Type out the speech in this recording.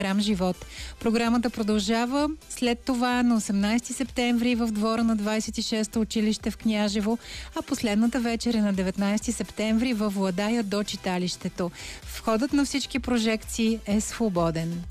Живот. Програмата продължава след това на 18 септември в двора на 26-то училище в Княжево, а последната вечер е на 19 септември във Владая до читалището. Входът на всички прожекции е свободен.